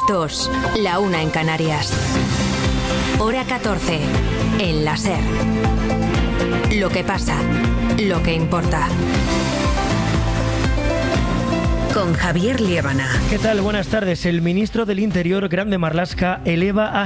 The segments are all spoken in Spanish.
las 2, la 1 en Canarias. Hora 14, en la SER. Lo que pasa, lo que importa. Con Javier Liébana. ¿Qué tal? Buenas tardes. El ministro del Interior, Grande Marlaska, eleva a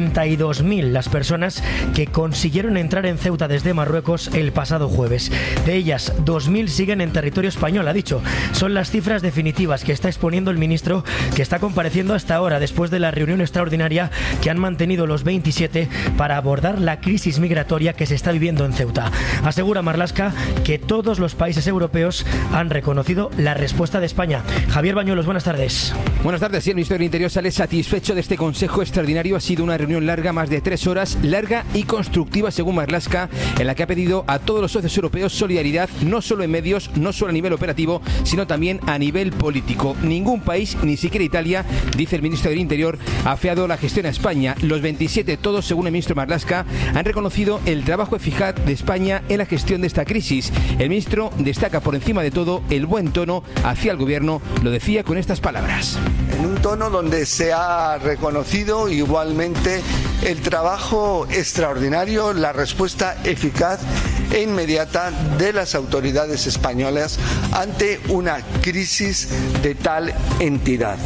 72.000 las personas que consiguieron entrar en Ceuta desde Marruecos el pasado jueves. De ellas, 2.000 siguen en territorio español, ha dicho. Son las cifras definitivas que está exponiendo el ministro, que está compareciendo hasta ahora, después de la reunión extraordinaria que han mantenido los 27 para abordar la crisis migratoria que se está viviendo en Ceuta. Asegura Marlaska que todos los países europeos han reconocido la respuesta de España. Javier Bañuelos, buenas tardes. Buenas tardes. Sí, el ministro del Interior sale satisfecho de este consejo extraordinario. Ha sido una reunión larga, más de 3 horas, larga y constructiva, según Marlaska, en la que ha pedido a todos los socios europeos solidaridad, no solo en medios, no solo a nivel operativo, sino también a nivel político. Ningún país, ni siquiera Italia, dice el ministro del Interior, ha afeado la gestión a España. Los 27, todos, según el ministro Marlaska, han reconocido el trabajo eficaz de España en la gestión de esta crisis. El ministro destaca por encima de todo el buen tono hacia el gobierno. Lo decía con estas palabras. En un tono donde se ha reconocido igualmente el trabajo extraordinario, la respuesta eficaz e inmediata de las autoridades españolas ante una crisis de tal entidad.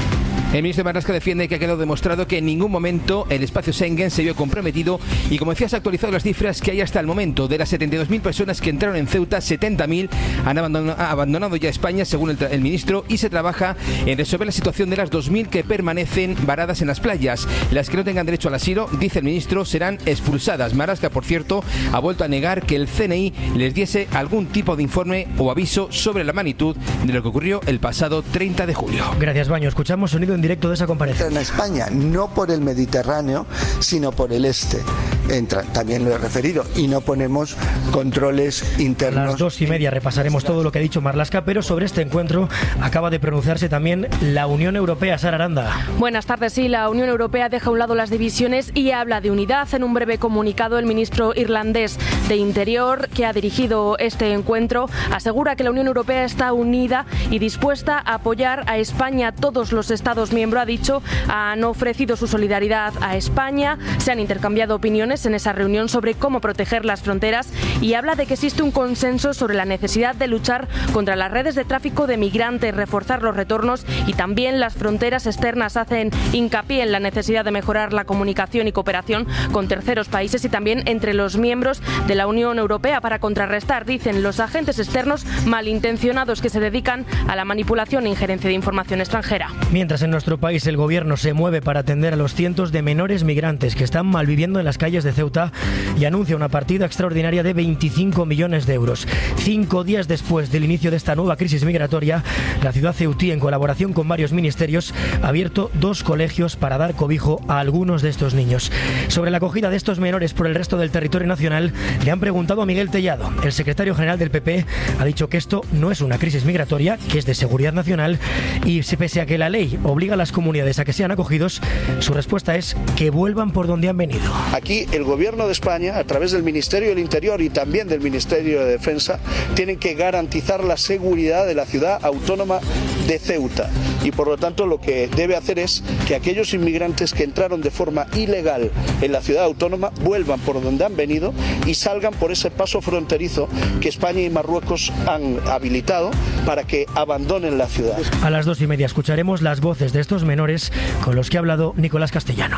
El ministro Marlaska defiende que ha quedado demostrado que en ningún momento el espacio Schengen se vio comprometido y, como decía, se ha actualizado las cifras que hay hasta el momento. De las 72.000 personas que entraron en Ceuta, 70.000 han abandonado ya España, según el ministro, y se trabaja en resolver la situación de las 2.000 que permanecen varadas en las playas. Las que no tengan derecho al asilo, dice el ministro, serán expulsadas. Marlaska, por cierto, ha vuelto a negar que el CNI les diese algún tipo de informe o aviso sobre la magnitud de lo que ocurrió el pasado 30 de julio. Gracias, Baño. Escuchamos sonido en directo de esa comparecencia. En España, no por el Mediterráneo, sino por el este. Entran, también lo he referido, y no ponemos controles internos. A las 2:30 repasaremos todo lo que ha dicho Marlaska, pero sobre este encuentro acaba de pronunciarse también la Unión Europea. Sara Aranda. Buenas tardes. Sí, la Unión Europea deja a un lado las divisiones y habla de unidad. En un breve comunicado, el ministro irlandés de Interior, que ha dirigido este encuentro, asegura que la Unión Europea está unida y dispuesta a apoyar a España. Todos los Estados miembros, ha dicho, han ofrecido su solidaridad a España. Se han intercambiado opiniones en esa reunión sobre cómo proteger las fronteras y habla de que existe un consenso sobre la necesidad de luchar contra las redes de tráfico de migrantes, reforzar los retornos y también las fronteras externas. Hacen hincapié en la necesidad de mejorar la comunicación y cooperación con terceros países y también entre los miembros de la Unión Europea para contrarrestar, dicen, los agentes externos malintencionados que se dedican a la manipulación e injerencia de información extranjera. Mientras en nuestro país el gobierno se mueve para atender a los cientos de menores migrantes que están malviviendo en las calles de Ceuta y anuncia una partida extraordinaria de 25 millones de euros. 5 días después del inicio de esta nueva crisis migratoria, la ciudad ceutí, en colaboración con varios ministerios, ha abierto 2 colegios para dar cobijo a algunos de estos niños. Sobre la acogida de estos menores por el resto del territorio nacional, le han preguntado a Miguel Tellado. El secretario general del PP ha dicho que esto no es una crisis migratoria, que es de seguridad nacional, y pese a que la ley obliga a las comunidades a que sean acogidos, su respuesta es que vuelvan por donde han venido. Aquí el gobierno de España, a través del Ministerio del Interior y también del Ministerio de Defensa, tienen que garantizar la seguridad de la ciudad autónoma de Ceuta. Y por lo tanto lo que debe hacer es que aquellos inmigrantes que entraron de forma ilegal en la ciudad autónoma vuelvan por donde han venido y salgan por ese paso fronterizo que España y Marruecos han habilitado para que abandonen la ciudad. A las 2:30 escucharemos las voces de estos menores con los que ha hablado Nicolás Castellano.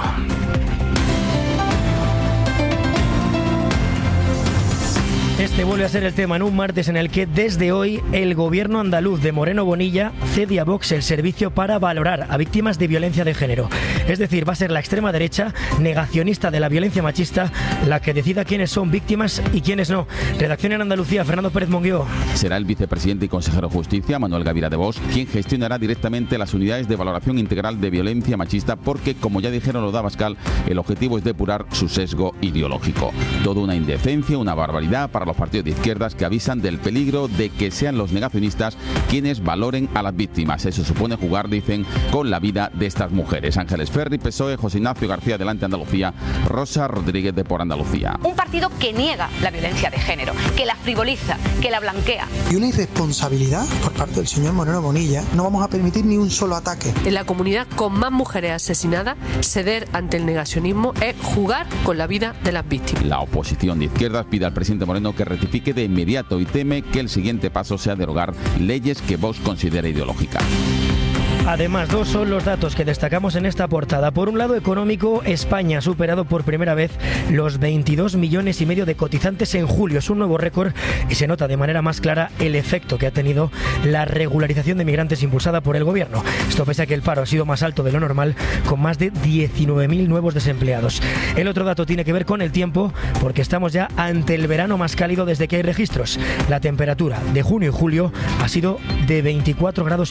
Este vuelve a ser el tema en un martes en el que desde hoy el gobierno andaluz de Moreno Bonilla cede a Vox el servicio para valorar a víctimas de violencia de género. Es decir, va a ser la extrema derecha, negacionista de la violencia machista, la que decida quiénes son víctimas y quiénes no. Redacción en Andalucía, Fernando Pérez Monguió. Será el vicepresidente y consejero de Justicia, Manuel Gavira de Vox, quien gestionará directamente las unidades de valoración integral de violencia machista porque, como ya dijeron los de Abascal, el objetivo es depurar su sesgo ideológico. Todo una indecencia, una barbaridad para los los partidos de izquierdas que avisan del peligro de que sean los negacionistas quienes valoren a las víctimas. Eso supone jugar, dicen, con la vida de estas mujeres. Ángeles Ferri, PSOE, José Ignacio García, Adelante Andalucía, Rosa Rodríguez de Por Andalucía. Un partido que niega la violencia de género, que la frivoliza, que la blanquea. Y una irresponsabilidad por parte del señor Moreno Bonilla. No vamos a permitir ni un solo ataque. En la comunidad con más mujeres asesinadas, ceder ante el negacionismo es jugar con la vida de las víctimas. La oposición de izquierdas pide al presidente Moreno que rectifique de inmediato y teme que el siguiente paso sea derogar leyes que Vox considera ideológicas. Además, dos son los datos que destacamos en esta portada. Por un lado, económico, España ha superado por primera vez los 22,5 millones de cotizantes en julio. Es un nuevo récord y se nota de manera más clara el efecto que ha tenido la regularización de migrantes impulsada por el gobierno. Esto pese a que el paro ha sido más alto de lo normal, con más de 19.000 nuevos desempleados. El otro dato tiene que ver con el tiempo, porque estamos ya ante el verano más cálido desde que hay registros. La temperatura de junio y julio ha sido de 24,5 grados.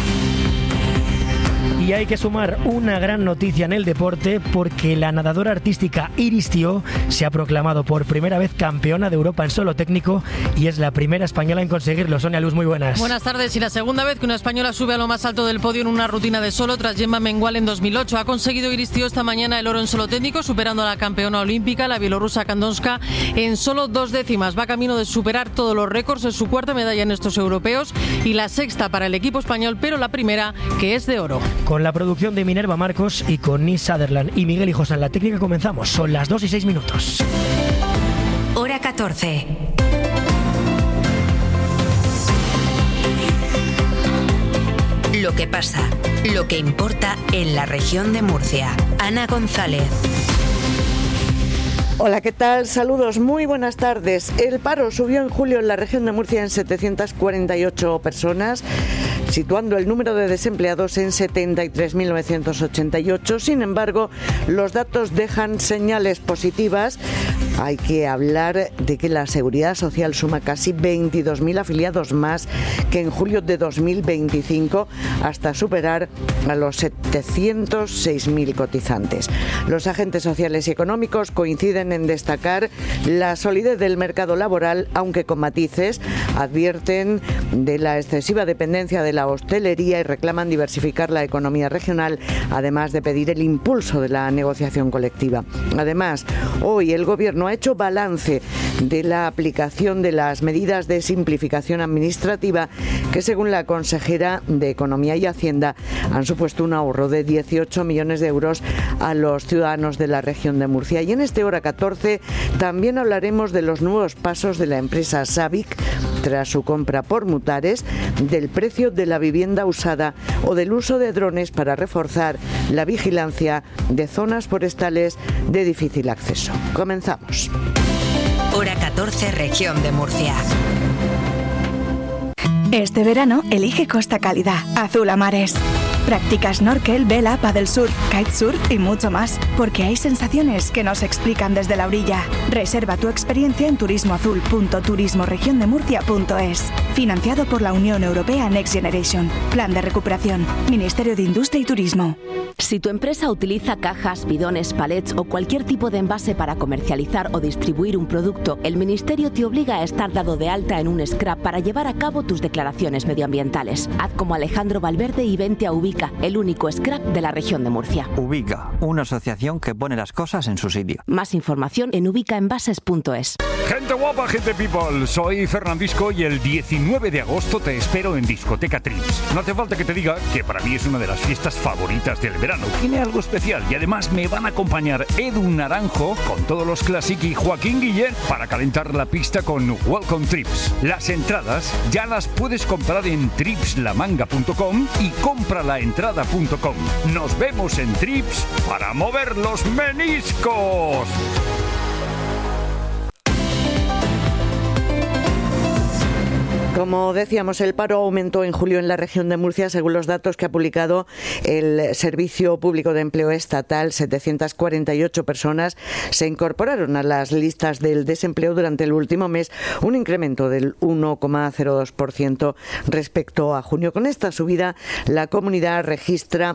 Y hay que sumar una gran noticia en el deporte, porque la nadadora artística Iris Tió se ha proclamado por primera vez campeona de Europa en solo técnico y es la primera española en conseguirlo. Sonia Luz, muy buenas. Buenas tardes. Y la segunda vez que una española sube a lo más alto del podio en una rutina de solo tras Gemma Mengual en 2008. Ha conseguido Iris Tió esta mañana el oro en solo técnico, superando a la campeona olímpica, la bielorrusa Kandonska, en solo 2 décimas. Va camino de superar todos los récords. Es su cuarta medalla en estos europeos y la sexta para el equipo español, pero la primera que es de oro. Con la producción de Minerva Marcos y con Nis Sutherland y Miguel Hijos en la técnica comenzamos. Son las 2:06. Hora 14. Lo que pasa, lo que importa en la región de Murcia. Ana González. Hola, ¿qué tal? Saludos, muy buenas tardes. El paro subió en julio en la región de Murcia en 748 personas, situando el número de desempleados en 73.988. Sin embargo, los datos dejan señales positivas. Hay que hablar de que la Seguridad Social suma casi 22.000 afiliados más que en julio de 2025, hasta superar a los 706.000 cotizantes. Los agentes sociales y económicos coinciden en destacar la solidez del mercado laboral, aunque con matices. Advierten de la excesiva dependencia de la hostelería y reclaman diversificar la economía regional, además de pedir el impulso de la negociación colectiva. Además, hoy el Gobierno ha hecho balance de la aplicación de las medidas de simplificación administrativa que, según la consejera de Economía y Hacienda, han supuesto un ahorro de 18 millones de euros a los ciudadanos de la región de Murcia. Y en este Hora 14 también hablaremos de los nuevos pasos de la empresa Sabic tras su compra por Mutares, del precio de la vivienda usada o del uso de drones para reforzar la vigilancia de zonas forestales de difícil acceso. Comenzamos. Hora 14, región de Murcia. Este verano elige Costa Cálida, azul a mares. Practica snorkel, vela, paddle surf, kitesurf y mucho más, porque hay sensaciones que no se explican desde la orilla. Reserva tu experiencia en turismoazul.turismoregiondemurcia.es. Financiado por la Unión Europea Next Generation. Plan de recuperación. Ministerio de Industria y Turismo. Si tu empresa utiliza cajas, bidones, palets o cualquier tipo de envase para comercializar o distribuir un producto, el Ministerio te obliga a estar dado de alta en un SCRAP para llevar a cabo tus declaraciones medioambientales. Haz como Alejandro Valverde y vente a Ubica, el único SCRAP de la región de Murcia. Ubica, una asociación que pone las cosas en su sitio. Más información en ubicaenvases.es. Gente guapa, gente people, soy Fernandisco y el 19 de agosto te espero en Discoteca Trips. No hace falta que te diga que para mí es una de las fiestas favoritas del verano. Tiene algo especial y además me van a acompañar Edu Naranjo con todos los Classic y Joaquín Guiller para calentar la pista con Welcome Trips. Las entradas ya las puedes comprar en tripslamanga.com y compralaentrada.com. Nos vemos en Trips para mover los meniscos. Como decíamos, el paro aumentó en julio en la región de Murcia, según los datos que ha publicado el Servicio Público de Empleo Estatal. 748 personas se incorporaron a las listas del desempleo durante el último mes, un incremento del 1,02% respecto a junio. Con esta subida, la comunidad registra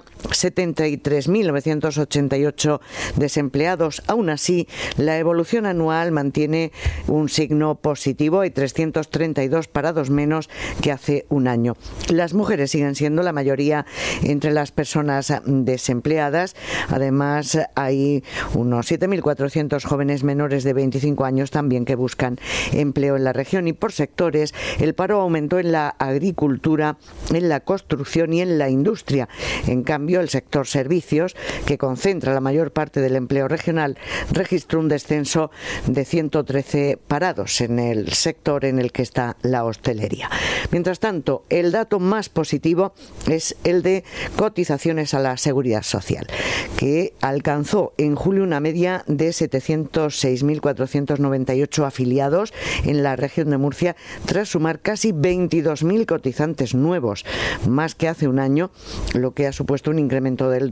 73.988 desempleados. Aún así, la evolución anual mantiene un signo positivo. Hay 332 parados menos que hace un año. Las mujeres siguen siendo la mayoría entre las personas desempleadas. Además, hay unos 7.400 jóvenes menores de 25 años también que buscan empleo en la región. Y por sectores, el paro aumentó en la agricultura, en la construcción y en la industria. En cambio, el sector servicios, que concentra la mayor parte del empleo regional, registró un descenso de 113 parados en el sector en el que está la hostelería. Mientras tanto, el dato más positivo es el de cotizaciones a la Seguridad Social, que alcanzó en julio una media de 706.498 afiliados en la región de Murcia, tras sumar casi 22.000 cotizantes nuevos, más que hace un año, lo que ha supuesto un incremento del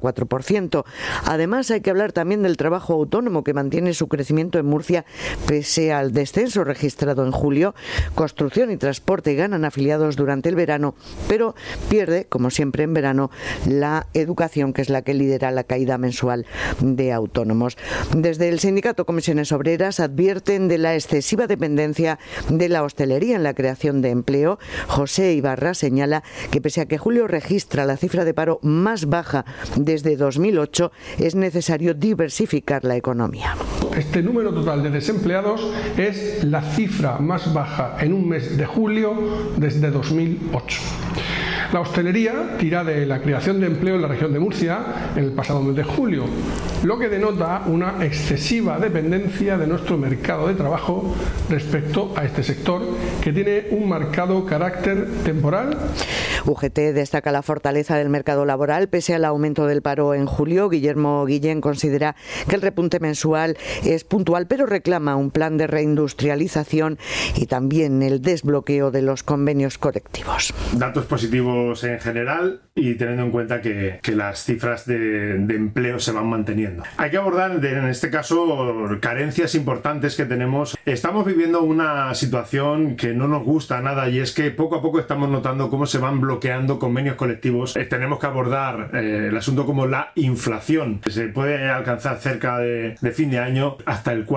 2,4%. Además, hay que hablar también del trabajo autónomo, que mantiene su crecimiento en Murcia pese al descenso registrado en julio. Construcción y transporte ganan afiliados durante el verano, pero pierde, como siempre en verano, la educación, que es la que lidera la caída mensual de autónomos. Desde el sindicato Comisiones Obreras advierten de la excesiva dependencia de la hostelería en la creación de empleo. José Ibarra señala que pese a que julio registra la cifra de paro más baja desde 2008, es necesario diversificar la economía. Este número total de desempleados es la cifra más baja en un mes de julio desde 2008. La hostelería tira de la creación de empleo en la región de Murcia en el pasado mes de julio, lo que denota una excesiva dependencia de nuestro mercado de trabajo respecto a este sector, que tiene un marcado carácter temporal. UGT destaca la fortaleza del mercado laboral pese al aumento del paro en julio. Guillermo Guillén considera que el repunte mensual es puntual, pero reclama un plan de reindustrialización y también el desbloqueo de los convenios colectivos. Datos positivos en general y teniendo en cuenta que las cifras de empleo se van manteniendo. Hay que abordar en este caso carencias importantes que tenemos. Estamos viviendo una situación que no nos gusta nada, y es que poco a poco estamos notando cómo se van bloqueando convenios colectivos. Tenemos que abordar el asunto como la inflación, que se puede alcanzar cerca de fin de año hasta el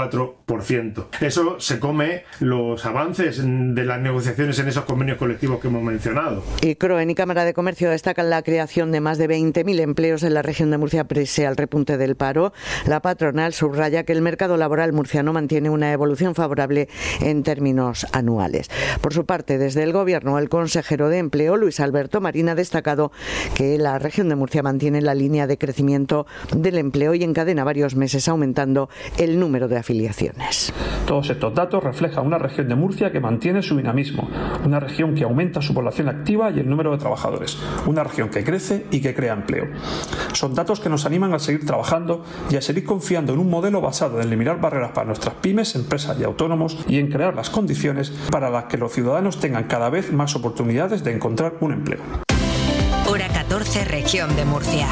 4%. Eso se come los avances de las negociaciones en esos convenios colectivos que hemos mencionado. Y CROEN y Cámara de Comercio destacan la creación de más de 20.000 empleos en la región de Murcia pese al repunte del paro. La patronal subraya que el mercado laboral murciano mantiene una evolución favorable en términos anuales. Por su parte, desde el Gobierno, el consejero de Empleo, Luis Alberto Marín, ha destacado que la región de Murcia mantiene la línea de crecimiento del empleo y encadena varios meses aumentando el número de afiliaciones. Todos estos datos reflejan una región de Murcia que mantiene su dinamismo, una región que aumenta su población activa y el número de trabajadores, una región que crece y que crea empleo. Son datos que nos animan a seguir trabajando y a seguir confiando en un modelo basado en eliminar barreras para nuestras pymes, empresas y autónomos, y en crear las condiciones para las que los ciudadanos tengan cada vez más oportunidades de encontrar un empleo. Hora 14, región de Murcia.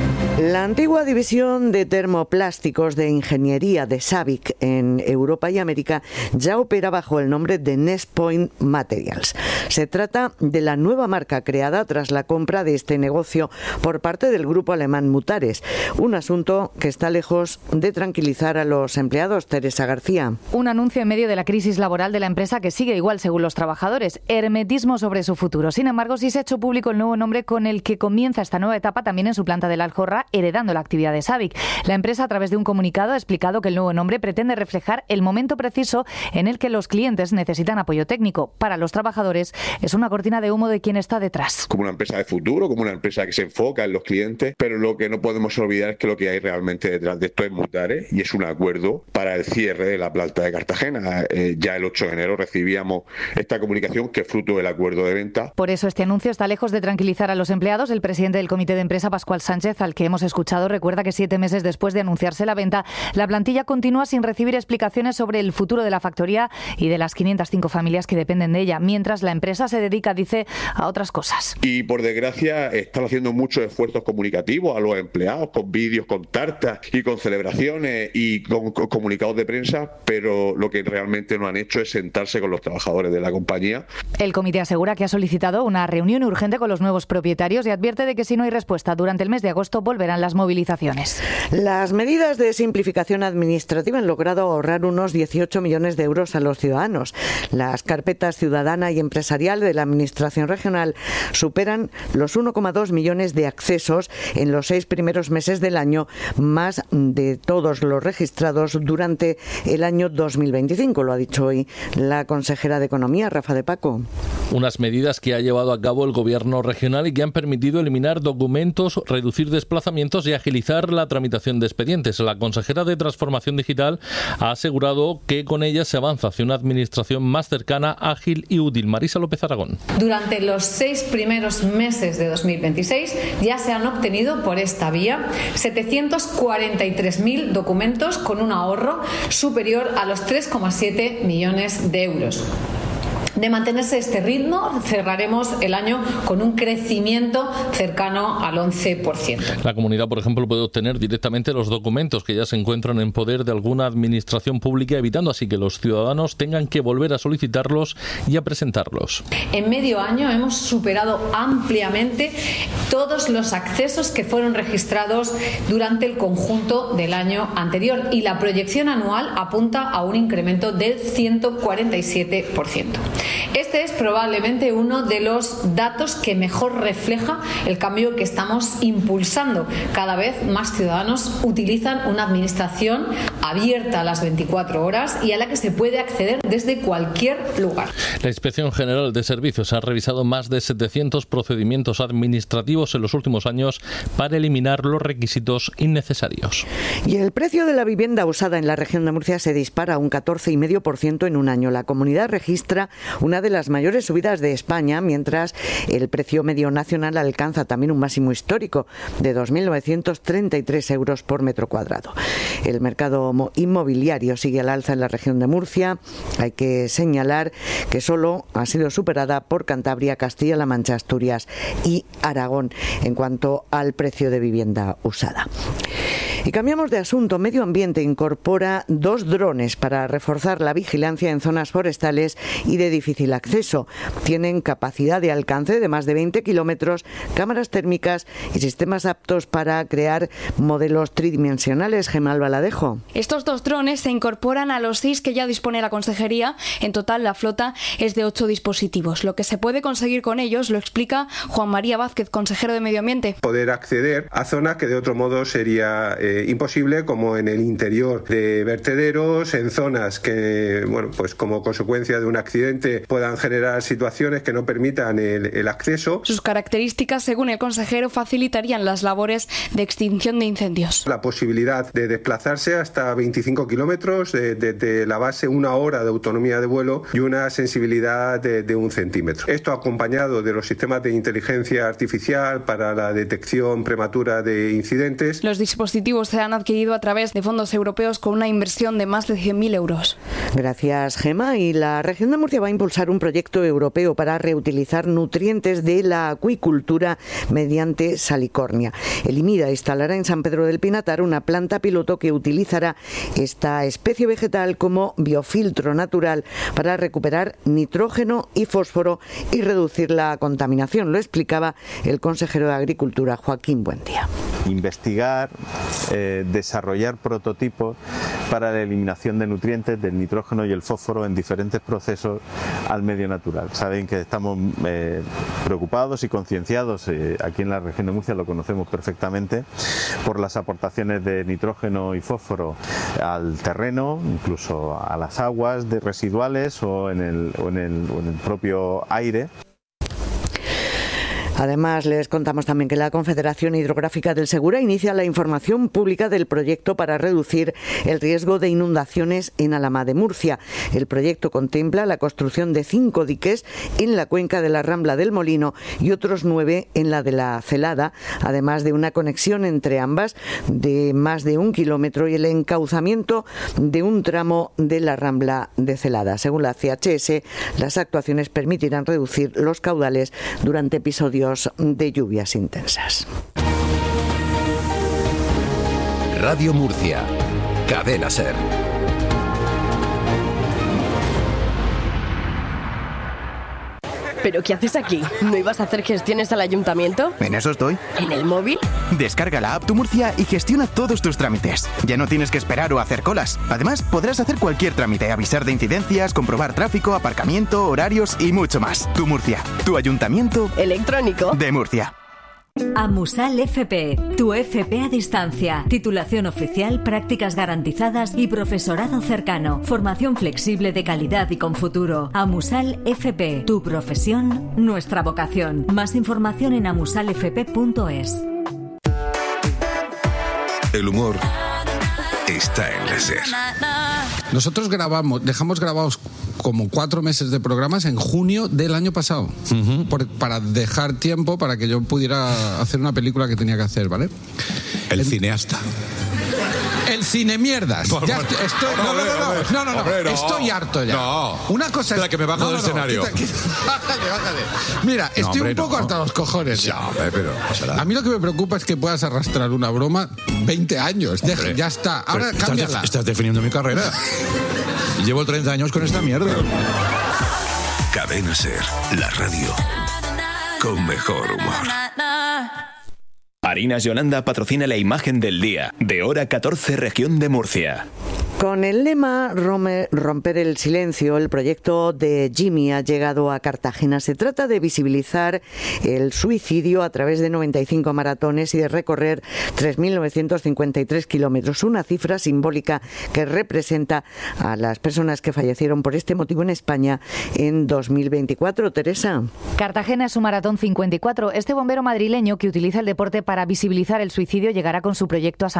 La antigua división de termoplásticos de ingeniería de SABIC en Europa y América ya opera bajo el nombre de NextPoint Materials. Se trata de la nueva marca creada tras la compra de este negocio por parte del grupo alemán Mutares, un asunto que está lejos de tranquilizar a los empleados. Teresa García. Un anuncio en medio de la crisis laboral de la empresa, que sigue igual según los trabajadores. Hermetismo sobre su futuro. Sin embargo, sí se ha hecho público el nuevo nombre con el que comienza esta nueva etapa también en su planta del Aljorra, heredando la actividad de SABIC. La empresa, a través de un comunicado, ha explicado que el nuevo nombre pretende reflejar el momento preciso en el que los clientes necesitan apoyo técnico. Para los trabajadores es una cortina de humo de quién está detrás. Como una empresa de futuro, como una empresa que se enfoca en los clientes, pero lo que no podemos olvidar es que lo que hay realmente detrás de esto es Mutares, y es un acuerdo para el cierre de la planta de Cartagena. Ya el 8 de enero recibíamos esta comunicación, que es fruto del acuerdo de venta. Por eso este anuncio está lejos de tranquilizar a los empleados. El presidente del comité de empresa, Pascual Sánchez, al que que hemos escuchado recuerda que 7 meses después de anunciarse la venta, la plantilla continúa sin recibir explicaciones sobre el futuro de la factoría y de las 505 familias que dependen de ella, mientras la empresa se dedica, dice, a otras cosas. Y por desgracia están haciendo muchos esfuerzos comunicativos a los empleados, con vídeos, con tartas y con celebraciones y con comunicados de prensa, pero lo que realmente no han hecho es sentarse con los trabajadores de la compañía. El comité asegura que ha solicitado una reunión urgente con los nuevos propietarios y advierte de que si no hay respuesta durante el mes de agosto volverán las movilizaciones. Las medidas de simplificación administrativa han logrado ahorrar unos 18 millones de euros a los ciudadanos. Las carpetas ciudadana y empresarial de la Administración regional superan los 1,2 millones de accesos en los 6 primeros meses del año, más de todos los registrados durante el año 2025, lo ha dicho hoy la consejera de Economía, Rafa de Paco. Unas medidas que ha llevado a cabo el Gobierno regional y que han permitido eliminar documentos, reducir desplazamientos y agilizar la tramitación de expedientes. La consejera de Transformación Digital ha asegurado que con ellas se avanza hacia una administración más cercana, ágil y útil. Marisa López Aragón. Durante los 6 primeros meses de 2026 ya se han obtenido por esta vía 743.000 documentos con un ahorro superior a los 3,7 millones de euros. De mantenerse este ritmo, cerraremos el año con un crecimiento cercano al 11%. La comunidad, por ejemplo, puede obtener directamente los documentos que ya se encuentran en poder de alguna administración pública, evitando así que los ciudadanos tengan que volver a solicitarlos y a presentarlos. En medio año hemos superado ampliamente todos los accesos que fueron registrados durante el conjunto del año anterior y la proyección anual apunta a un incremento del 147%. Este es probablemente uno de los datos que mejor refleja el cambio que estamos impulsando. Cada vez más ciudadanos utilizan una administración abierta a las 24 horas y a la que se puede acceder desde cualquier lugar. La Inspección General de Servicios ha revisado más de 700 procedimientos administrativos en los últimos años para eliminar los requisitos innecesarios. Y el precio de la vivienda usada en la región de Murcia se dispara un 14,5% en un año. La comunidad registra una de las mayores subidas de España, mientras el precio medio nacional alcanza también un máximo histórico de 2.933 euros por metro cuadrado. El mercado inmobiliario sigue al alza en la región de Murcia. Hay que señalar que solo ha sido superada por Cantabria, Castilla-La Mancha, Asturias y Aragón en cuanto al precio de vivienda usada. Y cambiamos de asunto. Medio Ambiente incorpora 2 drones para reforzar la vigilancia en zonas forestales y de difícil acceso. Tienen capacidad de alcance de más de 20 kilómetros, cámaras térmicas y sistemas aptos para crear modelos tridimensionales. Gemma Albaladejo. Estos 2 drones se incorporan a los 6 que ya dispone la Consejería. En total, la flota es de 8 dispositivos. Lo que se puede conseguir con ellos lo explica Juan María Vázquez, consejero de Medio Ambiente. Poder acceder a zonas que de otro modo sería imposible, como en el interior de vertederos, en zonas que, bueno, pues como consecuencia de un accidente puedan generar situaciones que no permitan el acceso. Sus características, según el consejero, facilitarían las labores de extinción de incendios. La posibilidad de desplazarse hasta 25 kilómetros, desde la base 1 hora de autonomía de vuelo y una sensibilidad de 1 centímetro. Esto acompañado de los sistemas de inteligencia artificial para la detección prematura de incidentes. Los dispositivos se han adquirido a través de fondos europeos con una inversión de más de 100.000 euros. Gracias, Gemma. Y la región de Murcia va a impulsar un proyecto europeo para reutilizar nutrientes de la acuicultura mediante salicornia. El IMIDA instalará en San Pedro del Pinatar una planta piloto que utilizará esta especie vegetal como biofiltro natural para recuperar nitrógeno y fósforo y reducir la contaminación. Lo explicaba el consejero de Agricultura, Joaquín Buendía. Investigar, desarrollar prototipos para la eliminación de nutrientes del nitrógeno y el fósforo en diferentes procesos al medio natural. Saben que estamos preocupados y concienciados, aquí en la región de Murcia lo conocemos perfectamente, por las aportaciones de nitrógeno y fósforo al terreno, incluso a las aguas residuales o en el propio aire. Además, les contamos también que la Confederación Hidrográfica del Segura inicia la información pública del proyecto para reducir el riesgo de inundaciones en Alhama de Murcia. El proyecto contempla la construcción de 5 diques en la cuenca de la Rambla del Molino y otros 9 en la de la Celada, además de una conexión entre ambas de más de 1 kilómetro y el encauzamiento de un tramo de la Rambla de Celada. Según la CHS, las actuaciones permitirán reducir los caudales durante episodios de lluvias intensas. Radio Murcia, Cadena SER. ¿Pero qué haces aquí? ¿No ibas a hacer gestiones al ayuntamiento? En eso estoy. ¿En el móvil? Descarga la app Tu Murcia y gestiona todos tus trámites. Ya no tienes que esperar o hacer colas. Además, podrás hacer cualquier trámite, avisar de incidencias, comprobar tráfico, aparcamiento, horarios y mucho más. Tu Murcia, tu ayuntamiento electrónico de Murcia. Amusal FP, tu FP a distancia, titulación oficial, prácticas garantizadas y profesorado cercano, formación flexible de calidad y con futuro. Amusal FP, tu profesión, nuestra vocación. Más información en amusalfp.es. El humor está en la SER. Nosotros dejamos grabados como 4 meses de programas en junio del año pasado, para dejar tiempo para que yo pudiera hacer una película que tenía que hacer, ¿vale? El cineasta. El cine mierdas. Ya estoy, no. Estoy harto ya. No. Una cosa es que me bajo del escenario. Bájate. Mira, estoy un poco hasta los cojones. Ya, pero a mí lo que me preocupa es que puedas arrastrar una broma 20 años. Ya está. Ahora cámbiala. Estás definiendo mi carrera. Llevo 30 años con esta mierda. Cadena SER, la radio con mejor humor. Harinas Yolanda patrocina la imagen del día de Hora 14, región de Murcia. Con el lema Romper el silencio, el proyecto de Jimmy ha llegado a Cartagena. Se trata de visibilizar el suicidio a través de 95 maratones y de recorrer 3.953 kilómetros, una cifra simbólica que representa a las personas que fallecieron por este motivo en España en 2024. Teresa. Cartagena es su maratón 54. Este bombero madrileño que utiliza el deporte para visibilizar el suicidio llegará con su proyecto a